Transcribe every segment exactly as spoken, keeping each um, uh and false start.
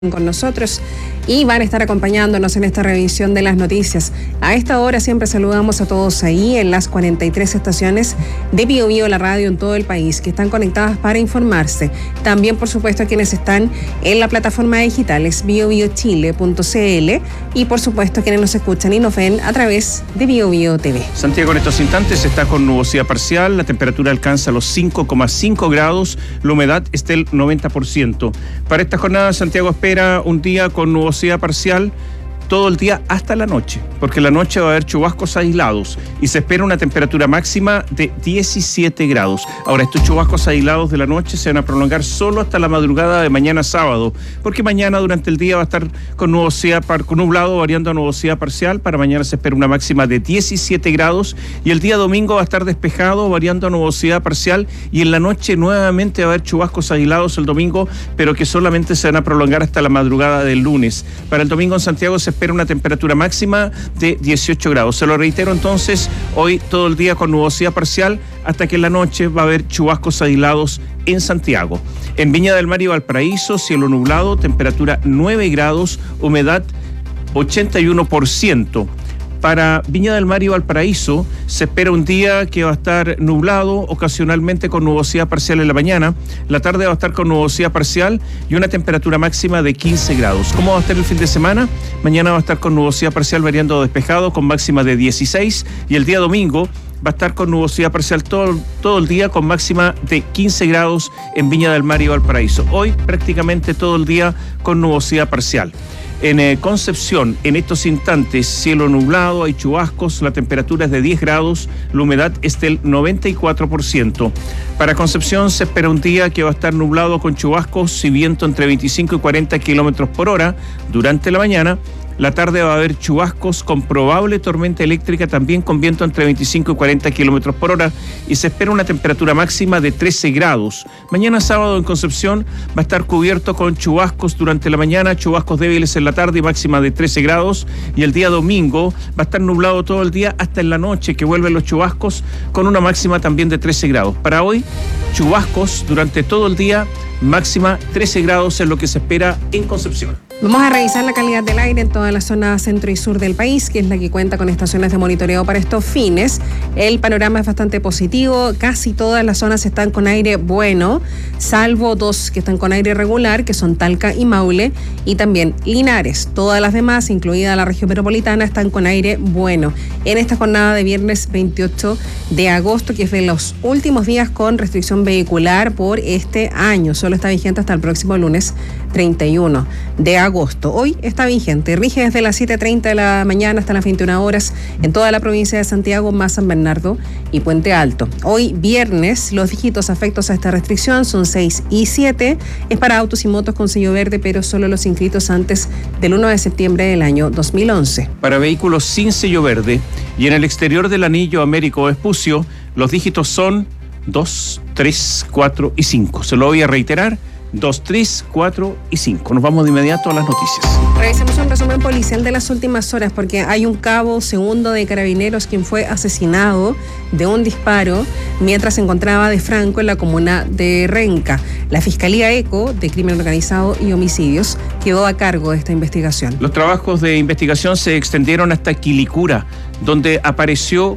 con nosotros y van a estar acompañándonos en esta revisión de las noticias. A esta hora siempre saludamos a todos ahí en las cuarenta y tres estaciones de Bio Bio, la radio en todo el país, que están conectadas para informarse. También, por supuesto, a quienes están en la plataforma digital, es bio bio chile punto c l, y por supuesto a quienes nos escuchan y nos ven a través de Bio Bio T V. Santiago en estos instantes está con nubosidad parcial, la temperatura alcanza los cinco coma cinco grados, la humedad está del noventa por ciento. Para esta jornada, Santiago espera un día con nubosidad parcial todo el día hasta la noche, porque en la noche va a haber chubascos aislados y se espera una temperatura máxima de diecisiete grados. Ahora, estos chubascos aislados de la noche se van a prolongar solo hasta la madrugada de mañana sábado, porque mañana durante el día va a estar con nubosidad, con nublado variando a nubosidad parcial. Para mañana se espera una máxima de diecisiete grados y el día domingo va a estar despejado variando a nubosidad parcial, y en la noche nuevamente va a haber chubascos aislados el domingo, pero que solamente se van a prolongar hasta la madrugada del lunes. Para el domingo en Santiago se espera una temperatura máxima de dieciocho grados. Se lo reitero entonces, hoy todo el día con nubosidad parcial hasta que en la noche va a haber chubascos aislados en Santiago. En Viña del Mar y Valparaíso, cielo nublado, temperatura nueve grados, humedad ochenta y uno por ciento. Para Viña del Mar y Valparaíso se espera un día que va a estar nublado, ocasionalmente con nubosidad parcial en la mañana. La tarde va a estar con nubosidad parcial y una temperatura máxima de quince grados. ¿Cómo va a estar el fin de semana? Mañana va a estar con nubosidad parcial variando a despejado con máxima de dieciséis, y el día domingo va a estar con nubosidad parcial todo, todo el día con máxima de quince grados en Viña del Mar y Valparaíso. Hoy prácticamente todo el día con nubosidad parcial. En eh, Concepción, en estos instantes, cielo nublado, hay chubascos, la temperatura es de diez grados, la humedad es del noventa y cuatro por ciento. Para Concepción se espera un día que va a estar nublado con chubascos y viento entre veinticinco y cuarenta kilómetros por hora durante la mañana. La tarde va a haber chubascos con probable tormenta eléctrica, también con viento entre veinticinco y cuarenta kilómetros por hora, y se espera una temperatura máxima de trece grados. Mañana sábado en Concepción va a estar cubierto con chubascos durante la mañana, chubascos débiles en la tarde y máxima de trece grados, y el día domingo va a estar nublado todo el día hasta en la noche, que vuelven los chubascos con una máxima también de trece grados. Para hoy, chubascos durante todo el día, máxima trece grados es lo que se espera en Concepción. Vamos a revisar la calidad del aire en toda la zona centro y sur del país, que es la que cuenta con estaciones de monitoreo para estos fines. El panorama es bastante positivo, casi todas las zonas están con aire bueno, salvo dos que están con aire regular, que son Talca y Maule, y también Linares. Todas las demás, incluida la región metropolitana, están con aire bueno. En esta jornada de viernes veintiocho de agosto, que es de los últimos días con restricción vehicular por este año, solo está vigente hasta el próximo lunes treinta y uno de agosto. Hoy está vigente, rige desde las siete treinta de la mañana hasta las veintiuna horas en toda la provincia de Santiago, más San Bernardo y Puente Alto. Hoy viernes, los dígitos afectos a esta restricción son seis y siete, es para autos y motos con sello verde, pero solo los inscritos antes del uno de septiembre del año dos mil once. Para vehículos sin sello verde y en el exterior del anillo Américo Vespucio, los dígitos son dos, tres, cuatro y cinco. Se lo voy a reiterar: dos, tres, cuatro y cinco. Nos vamos de inmediato a las noticias. Revisemos un resumen policial de las últimas horas, porque hay un cabo segundo de Carabineros quien fue asesinado de un disparo mientras se encontraba de franco en la comuna de Renca. La Fiscalía ECO de Crimen Organizado y Homicidios quedó a cargo de esta investigación. Los trabajos de investigación se extendieron hasta Quilicura, donde apareció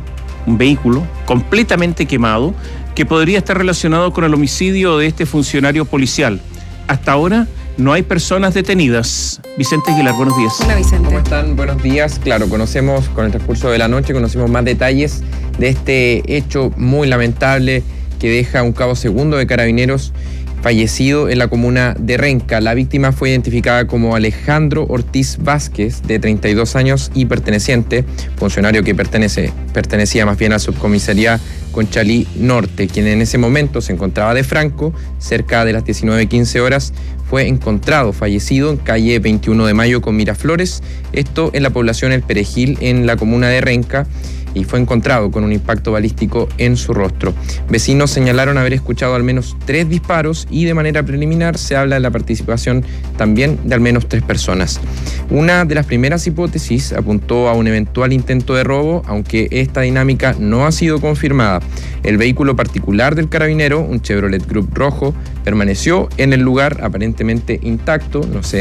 un vehículo completamente quemado que podría estar relacionado con el homicidio de este funcionario policial. Hasta ahora no hay personas detenidas. Vicente Aguilar, buenos días. Hola, Vicente. ¿Cómo están? Buenos días. Claro, conocemos con el transcurso de la noche, conocimos más detalles de este hecho muy lamentable que deja un cabo segundo de Carabineros fallecido en la comuna de Renca. La víctima fue identificada como Alejandro Ortiz Vázquez, de treinta y dos años y perteneciente, funcionario que pertenece, pertenecía más bien a subcomisaría Conchalí Norte, quien en ese momento se encontraba de franco, cerca de las diecinueve quince horas, fue encontrado fallecido en calle veintiuno de mayo con Miraflores, esto en la población El Perejil, en la comuna de Renca. y fue encontrado con un impacto balístico en su rostro. Vecinos señalaron haber escuchado al menos tres disparos y de manera preliminar se habla de la participación también de al menos tres personas. Una de las primeras hipótesis apuntó a un eventual intento de robo, aunque esta dinámica no ha sido confirmada. El vehículo particular del carabinero, un Chevrolet Group rojo, permaneció en el lugar aparentemente intacto, no se